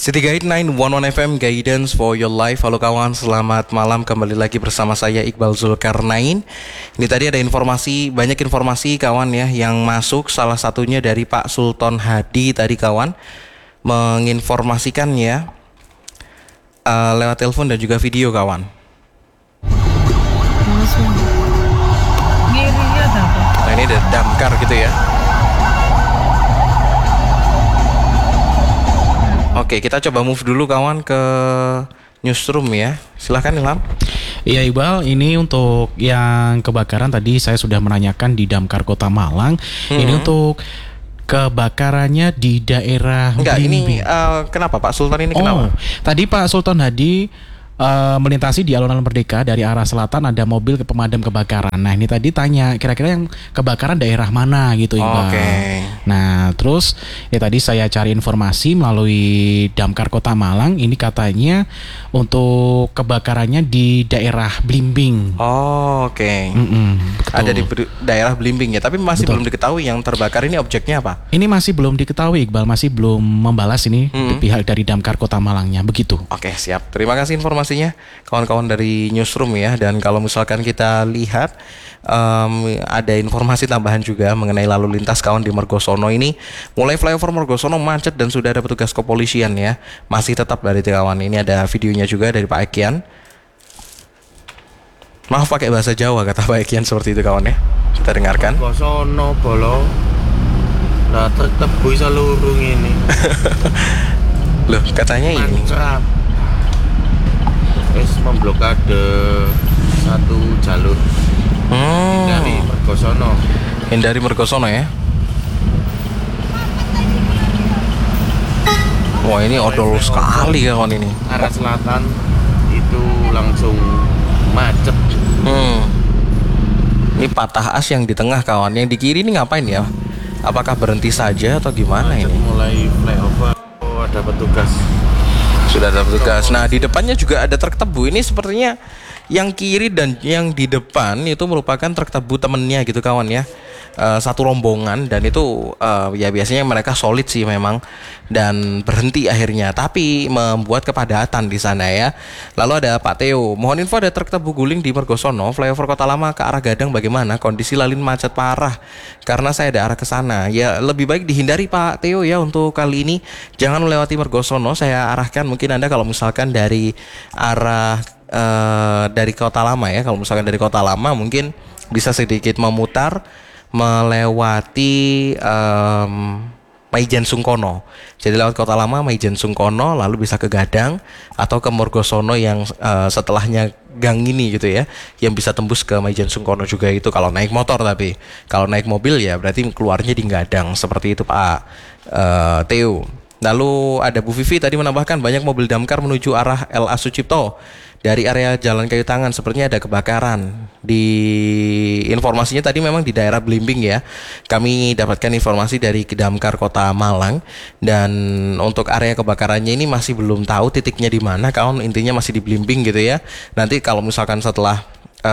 City Guide 911 FM Guidance for Your Life. Halo kawan, selamat malam. Kembali lagi bersama saya Iqbal Zulkarnain. Ini tadi ada informasi, banyak informasi kawan ya yang masuk. Salah satunya dari Pak Sultan Hadi tadi kawan menginformasikan ya lewat telepon dan juga video kawan. Nah ini ada damkar gitu ya. Oke, kita coba move dulu kawan ke newsroom ya. Silahkan Ilham. Iya Iqbal, ini untuk yang kebakaran tadi saya sudah menanyakan di Damkar Kota Malang. Ini untuk kebakarannya di daerah Enggak, Blimbing. ini kenapa Pak Sultan ini kenapa? Tadi Pak Sultan Hadi melintasi di alun-alun Merdeka dari arah selatan, ada mobil pemadam kebakaran. Nah ini tadi tanya kira-kira yang kebakaran daerah mana gitu Iqbal. Nah terus ya tadi saya cari informasi melalui Damkar Kota Malang. Ini katanya untuk kebakarannya di daerah Blimbing. Ada di daerah Blimbing ya, tapi masih belum diketahui yang terbakar ini objeknya apa. Ini masih belum diketahui Iqbal, masih belum membalas ini pihak dari Damkar Kota Malangnya begitu. Oke, siap. Terima kasih informasinya kawan-kawan dari newsroom ya. Dan kalau misalkan kita lihat ada informasi tambahan juga mengenai lalu lintas kawan di Mergosono ini. Mulai flyover Mergosono macet dan sudah ada petugas kepolisian ya. Masih tetap dari kawan. Ini ada videonya juga dari Pak Ekian. Maaf pakai bahasa Jawa kata Pak Ekian seperti itu kawan ya. Kita dengarkan. Mergosono bolo. Nah tetep bisa lurung ini. Loh katanya ini memblokade satu jalur dari Mergosono. Hindari Mergosono ya. Wah ini odol sekali kawan ini. Arah selatan itu langsung macet. Ini patah as yang di tengah kawan. Yang di kiri ini ngapain ya? Apakah berhenti saja atau gimana macet ini? Mulai flyover. Oh ada petugas. Sudah ada petugas. Nah di depannya juga ada truk tebu. Ini sepertinya yang kiri dan yang di depan itu merupakan truk tebu temennya gitu kawan ya. Satu rombongan dan itu ya biasanya mereka solid sih memang dan berhenti akhirnya, tapi membuat kepadatan di sana ya. Lalu ada Pak Theo, mohon info ada truk tebu guling di Mergosono flyover Kota Lama ke arah Gadang, bagaimana kondisi lalin macet parah karena saya ada arah ke sana. Ya lebih baik dihindari Pak Theo ya untuk kali ini, jangan melewati Mergosono. Saya arahkan mungkin Anda kalau misalkan dari arah dari Kota Lama ya, kalau misalkan dari Kota Lama mungkin bisa sedikit memutar melewati Maijen Sungkono. Jadi lewat Kota Lama Maijen Sungkono lalu bisa ke Gadang atau ke Mergosono yang setelahnya gang ini gitu ya, yang bisa tembus ke Maijen Sungkono juga itu kalau naik motor. Tapi kalau naik mobil ya berarti keluarnya di Gadang seperti itu Pak Theo. Lalu ada Bu Vivi tadi menambahkan banyak mobil damkar menuju arah LA Sucipto dari area Jalan Kayu Tangan, sepertinya ada kebakaran. Di informasinya tadi memang di daerah Blimbing ya. Kami dapatkan informasi dari Damkar Kota Malang dan untuk area kebakarannya ini masih belum tahu titiknya di mana kawan, intinya masih di Blimbing gitu ya. Nanti kalau misalkan setelah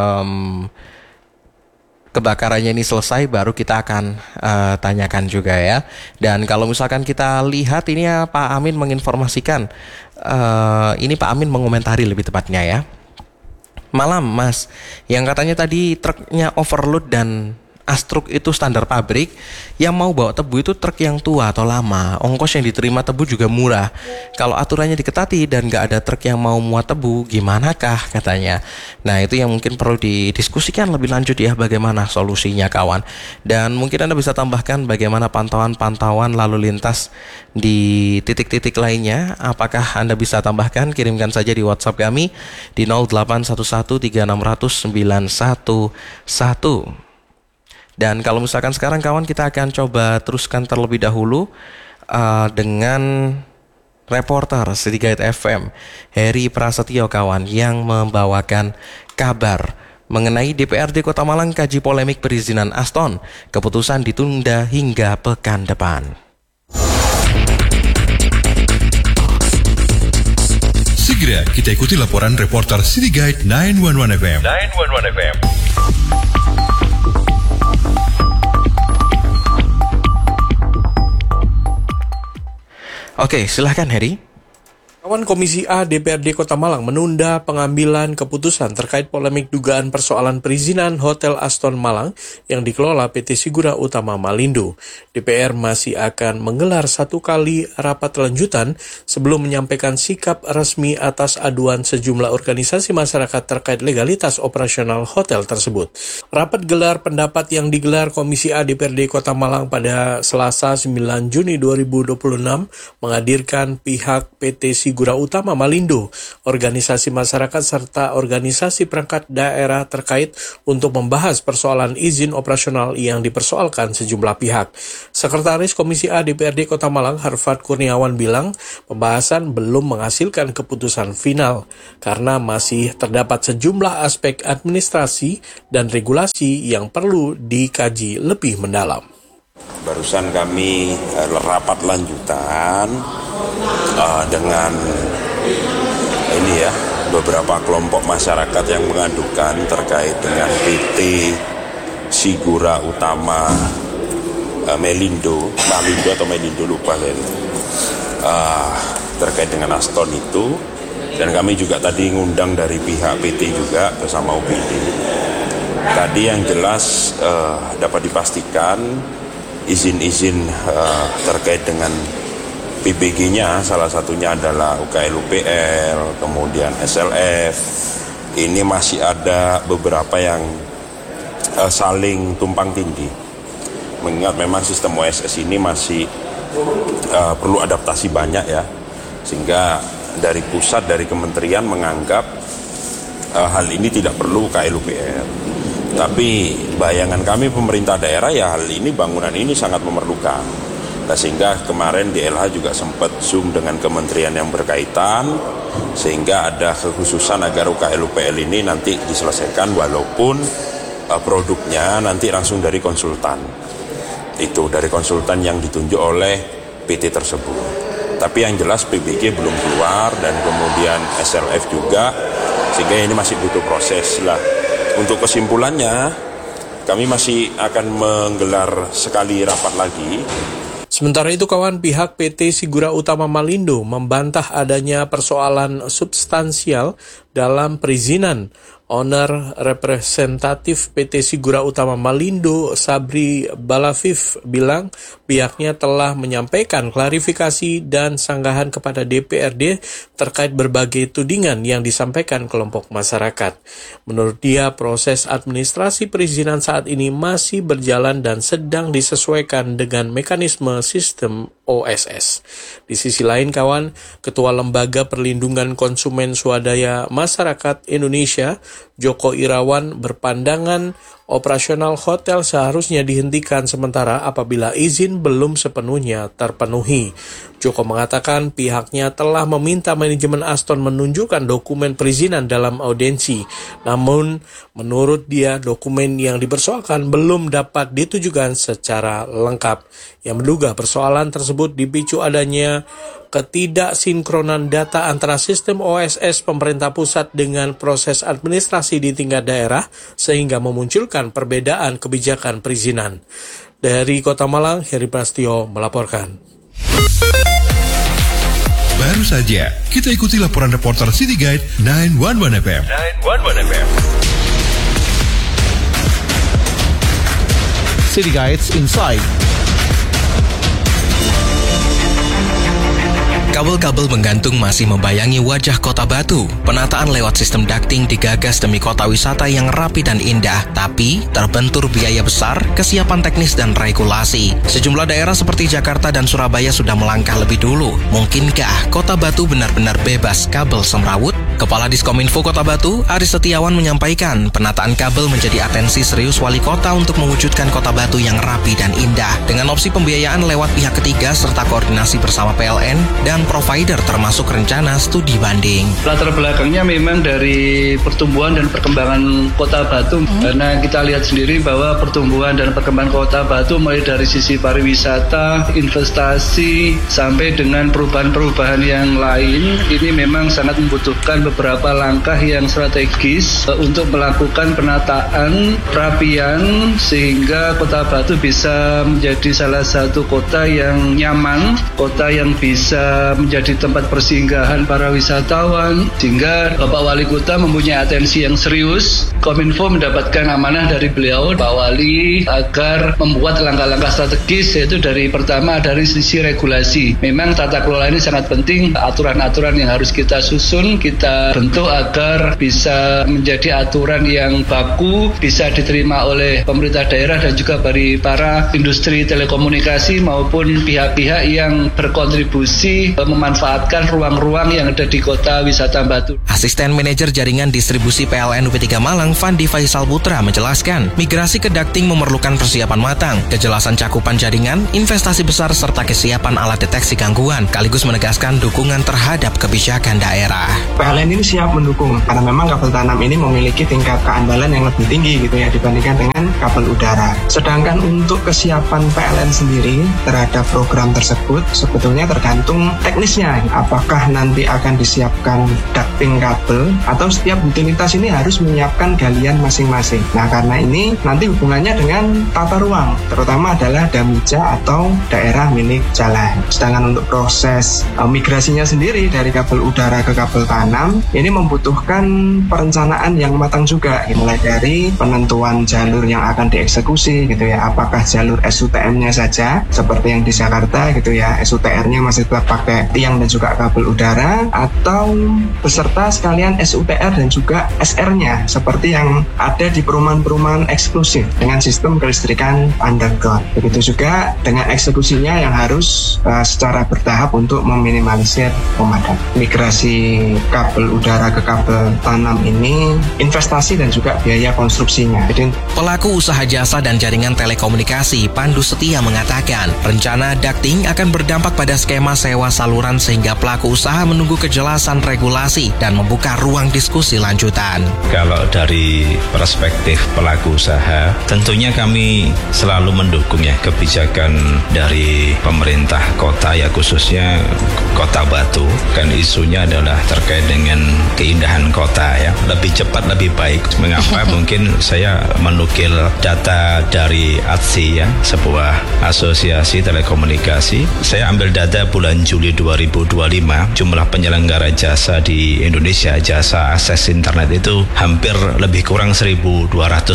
kebakarannya ini selesai baru kita akan tanyakan juga ya. Dan kalau misalkan kita lihat ini ya Pak Amin menginformasikan, ini Pak Amin mengomentari lebih tepatnya ya. Malam Mas, yang katanya tadi truknya overload dan Astruk itu standar pabrik, yang mau bawa tebu itu truk yang tua atau lama, ongkos yang diterima tebu juga murah. Kalau aturannya diketati dan gak ada truk yang mau muat tebu, gimana kah katanya. Nah itu yang mungkin perlu didiskusikan lebih lanjut ya, bagaimana solusinya kawan. Dan mungkin Anda bisa tambahkan bagaimana pantauan lalu lintas di titik-titik lainnya. Apakah Anda bisa tambahkan, kirimkan saja di WhatsApp kami di 08113600 911. Dan kalau misalkan sekarang kawan kita akan coba teruskan terlebih dahulu dengan reporter City Guide FM Heri Prasetyo kawan yang membawakan kabar mengenai DPRD Kota Malang kaji polemik perizinan Aston, keputusan ditunda hingga pekan depan. Segera kita ikuti laporan reporter City Guide 911 FM. Oke, silahkan Heri. Kawan Komisi A DPRD Kota Malang menunda pengambilan keputusan terkait polemik dugaan persoalan perizinan Hotel Aston Malang yang dikelola PT Sigura Utama Malindo. DPR masih akan menggelar 1 kali rapat lanjutan sebelum menyampaikan sikap resmi atas aduan sejumlah organisasi masyarakat terkait legalitas operasional hotel tersebut. Rapat gelar pendapat yang digelar Komisi A DPRD Kota Malang pada Selasa 9 Juni 2026 menghadirkan pihak PT Sigura Utama Malindo, organisasi masyarakat serta organisasi perangkat daerah terkait untuk membahas persoalan izin operasional yang dipersoalkan sejumlah pihak. Sekretaris Komisi A DPRD Kota Malang, Harfad Kurniawan bilang, pembahasan belum menghasilkan keputusan final karena masih terdapat sejumlah aspek administrasi dan regulasi yang perlu dikaji lebih mendalam. Barusan kami rapat lanjutan dengan beberapa kelompok masyarakat yang mengadukan terkait dengan PT Sigura Utama Malindo lupa saya. Terkait dengan Aston itu, dan kami juga tadi ngundang dari pihak PT juga bersama OPD. Tadi yang jelas dapat dipastikan izin-izin terkait dengan PBG-nya, salah satunya adalah UKL-UPL, kemudian SLF. Ini masih ada beberapa yang saling tumpang tindih. Mengingat memang sistem OSS ini masih perlu adaptasi banyak ya, sehingga dari pusat, dari kementerian menganggap hal ini tidak perlu UKL-UPL. Tapi bayangan kami pemerintah daerah ya hal ini, bangunan ini sangat memerlukan. Nah, sehingga kemarin DLH juga sempat Zoom dengan kementerian yang berkaitan, sehingga ada kekhususan agar UKL-UPL ini nanti diselesaikan walaupun produknya nanti langsung dari konsultan. Itu dari konsultan yang ditunjuk oleh PT tersebut. Tapi yang jelas PBG belum keluar dan kemudian SLF juga, sehingga ini masih butuh proses lah. Untuk kesimpulannya, kami masih akan menggelar sekali rapat lagi. Sementara itu, kawan, pihak PT Sigura Utama Malindo membantah adanya persoalan substansial dalam perizinan. Owner representatif PT Sigura Utama Malindo, Sabri Balafif, bilang pihaknya telah menyampaikan klarifikasi dan sanggahan kepada DPRD terkait berbagai tudingan yang disampaikan kelompok masyarakat. Menurut dia, proses administrasi perizinan saat ini masih berjalan dan sedang disesuaikan dengan mekanisme sistem OSS. Di sisi lain, kawan, Ketua Lembaga Perlindungan Konsumen Swadaya Masyarakat Indonesia, Joko Irawan, berpandangan operasional hotel seharusnya dihentikan sementara apabila izin belum sepenuhnya terpenuhi. Joko mengatakan pihaknya telah meminta manajemen Aston menunjukkan dokumen perizinan dalam audiensi. Namun, menurut dia, dokumen yang dipersoalkan belum dapat ditujukan secara lengkap. Yang menduga persoalan tersebut dipicu adanya ketidaksinkronan data antara sistem OSS pemerintah pusat dengan proses administrasi di tingkat daerah sehingga memunculkan perbedaan kebijakan perizinan. Dari Kota Malang, Heri Prastio melaporkan. Baru saja kita ikuti laporan reporter City Guide 911 FM. City Guides Inside. Kabel-kabel menggantung masih membayangi wajah Kota Batu. Penataan lewat sistem ducting digagas demi kota wisata yang rapi dan indah, tapi terbentur biaya besar, kesiapan teknis dan regulasi. Sejumlah daerah seperti Jakarta dan Surabaya sudah melangkah lebih dulu. Mungkinkah Kota Batu benar-benar bebas kabel semrawut? Kepala Diskominfo Kota Batu, Aris Setiawan, menyampaikan penataan kabel menjadi atensi serius wali kota untuk mewujudkan Kota Batu yang rapi dan indah dengan opsi pembiayaan lewat pihak ketiga serta koordinasi bersama PLN dan provider termasuk rencana studi banding. Latar belakangnya memang dari pertumbuhan dan perkembangan Kota Batu, karena kita lihat sendiri bahwa pertumbuhan dan perkembangan Kota Batu mulai dari sisi pariwisata, investasi, sampai dengan perubahan-perubahan yang lain, ini memang sangat membutuhkan beberapa langkah yang strategis untuk melakukan penataan, perapian, sehingga Kota Batu bisa menjadi salah satu kota yang nyaman, kota yang bisa menjadi tempat persinggahan para wisatawan, sehingga Bapak Wali Kota mempunyai atensi yang serius. Kominfo mendapatkan amanah dari beliau, Pak Wali, agar membuat langkah-langkah strategis, yaitu pertama dari sisi regulasi. Memang tata kelola ini sangat penting, aturan-aturan yang harus kita susun, kita bentuk agar bisa menjadi aturan yang baku, bisa diterima oleh pemerintah daerah dan juga dari para industri telekomunikasi maupun pihak-pihak yang berkontribusi memanfaatkan ruang-ruang yang ada di Kota Wisata Batu. Asisten Manajer Jaringan Distribusi PLN UP3 Malang, Fandi Faisal Putra, menjelaskan, migrasi ke ducting memerlukan persiapan matang, kejelasan cakupan jaringan, investasi besar serta kesiapan alat deteksi gangguan, sekaligus menegaskan dukungan terhadap kebijakan daerah. PLN ini siap mendukung karena memang kabel tanam ini memiliki tingkat keandalan yang lebih tinggi gitu ya dibandingkan dengan kabel udara. Sedangkan untuk kesiapan PLN sendiri terhadap program tersebut sebetulnya tergantung teknisnya. Apakah nanti akan disiapkan ducting kabel atau setiap utilitas ini harus menyiapkan galian masing-masing. Nah, karena ini nanti hubungannya dengan tata ruang, terutama adalah damija atau daerah milik jalan. Sedangkan untuk proses migrasinya sendiri dari kabel udara ke kabel tanam ini membutuhkan perencanaan yang matang juga, mulai dari penentuan jalur yang akan dieksekusi gitu ya, apakah jalur SUTM-nya saja seperti yang di Jakarta gitu ya, SUTR-nya masih tetap pakai tiang dan juga kabel udara, atau beserta sekalian SUTR dan juga SR-nya seperti yang ada di perumahan-perumahan eksklusif dengan sistem kelistrikan underground. Begitu juga dengan eksekusinya yang harus secara bertahap untuk meminimalisir pemadam. Migrasi kabel udara ke kabel tanam ini investasi dan juga biaya konstruksinya. Jadi, pelaku usaha jasa dan jaringan telekomunikasi Pandu Setia mengatakan, rencana ducting akan berdampak pada skema sewa saluran sehingga pelaku usaha menunggu kejelasan regulasi dan membuka ruang diskusi lanjutan. Kalau dari perspektif pelaku usaha, tentunya kami selalu mendukung ya kebijakan dari pemerintah kota, ya khususnya Kota Batu. Kan isunya adalah terkait dengan keindahan kota ya, lebih cepat lebih baik. Mengapa? Mungkin saya menukil data dari ATSI ya, sebuah asosiasi telekomunikasi. Saya ambil data bulan Juli 2025, jumlah penyelenggara jasa di Indonesia, jasa akses internet itu hampir lebih kurang 1.250.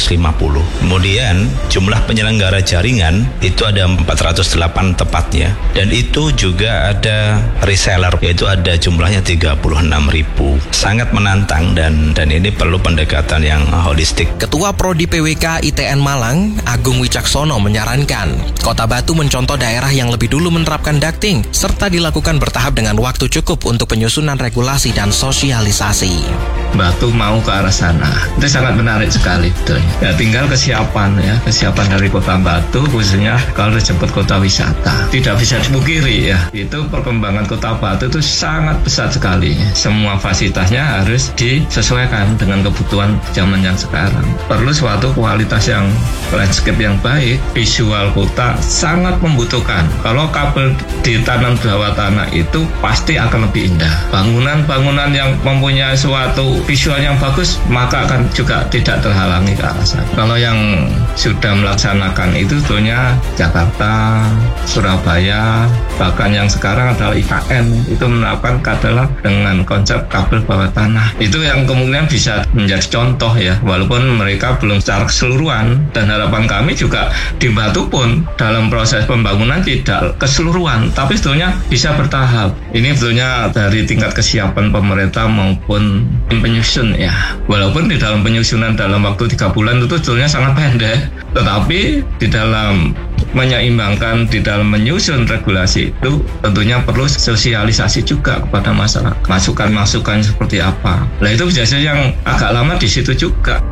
Kemudian jumlah penyelenggara jaringan itu ada 408 tepatnya, dan itu juga ada reseller, yaitu ada jumlahnya 36.000. Sangat menantang dan ini perlu pendekatan yang holistik. Ketua Prodi PWK ITN Malang, Agung Wicaksono, menyarankan Kota Batu mencontoh daerah yang lebih dulu menerapkan ducting serta dilakukan bertahap dengan waktu cukup untuk penyusunan regulasi dan sosialisasi. Batu mau ke arah sana, itu sangat menarik sekali betulnya. Ya, tinggal kesiapan dari Kota Batu, khususnya kalau disebut kota wisata. Tidak bisa dipungkiri ya, itu perkembangan Kota Batu itu sangat besar sekali. Semua fasilitasnya harus disesuaikan dengan kebutuhan zaman yang sekarang. Perlu suatu kualitas yang landscape yang baik, visual kota sangat membutuhkan. Kalau kabel ditanam di bawah tanah itu pasti akan lebih indah. Bangunan-bangunan yang mempunyai suatu visual yang bagus maka akan juga tidak terhalangi ke arah sana. Kalau yang sudah melaksanakan itu tentunya Jakarta, Surabaya, bahkan yang sekarang adalah IKN itu menerapkan adalah dengan konsep kabel bawah tanah. Itu yang kemudian bisa menjadi contoh ya, walaupun mereka belum secara keseluruhan, dan harapan kami juga di Batu pun dalam proses pembangunan tidak keseluruhan, tapi sebetulnya bisa bertahap. Ini sebetulnya dari tingkat kesiapan pemerintah maupun penyusun ya. Walaupun di dalam penyusunan dalam waktu 3 bulan itu sebetulnya sangat pendek, tetapi di dalam menyeimbangkan, di dalam menyusun regulasi itu tentunya perlu sosialisasi juga kepada masyarakat. Masukan-masukan seperti apa. Nah itu biasanya yang agak lama di situ juga.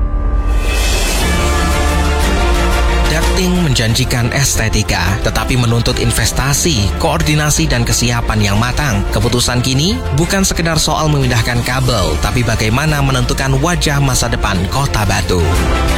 Ducting menjanjikan estetika, tetapi menuntut investasi, koordinasi, dan kesiapan yang matang. Keputusan kini bukan sekedar soal memindahkan kabel, tapi bagaimana menentukan wajah masa depan Kota Batu.